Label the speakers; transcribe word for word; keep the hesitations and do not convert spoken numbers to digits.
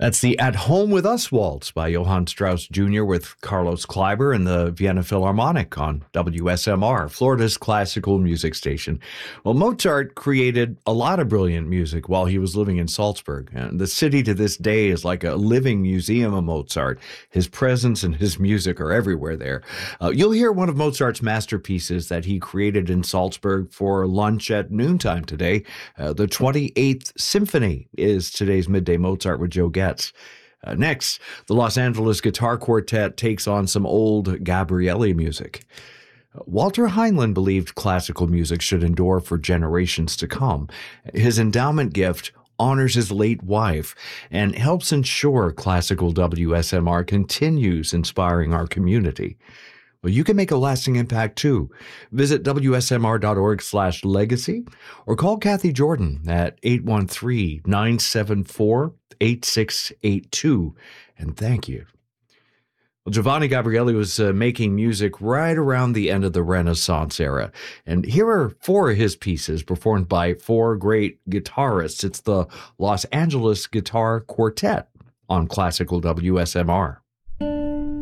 Speaker 1: That's the At Home With Us Waltz by Johann Strauss Junior with Carlos Kleiber and the Vienna Philharmonic on W S M R, Florida's classical music station. Well, Mozart created a lot of brilliant music while he was living in Salzburg. And the city to this day is like a living museum of Mozart. His presence and his music are everywhere there. Uh, you'll hear one of Mozart's masterpieces that he created in Salzburg for lunch at noontime today. Uh, the twenty-eighth Symphony is today's Midday Mozart with Joe Getz. Uh, next, the Los Angeles Guitar Quartet takes on some old Gabrieli music. Walter Heinlein believed classical music should endure for generations to come. His endowment gift honors his late wife and helps ensure classical W S M R continues inspiring our community. Well, you can make a lasting impact too. Visit W S M R dot org slash legacy or call Kathy Jordan at eight one three, nine seven four, eight six eight two. And thank you. Well, Giovanni Gabrieli was uh, making music right around the end of the Renaissance era. And here are four of his pieces performed by four great guitarists. It's the Los Angeles Guitar Quartet on Classical W S M R.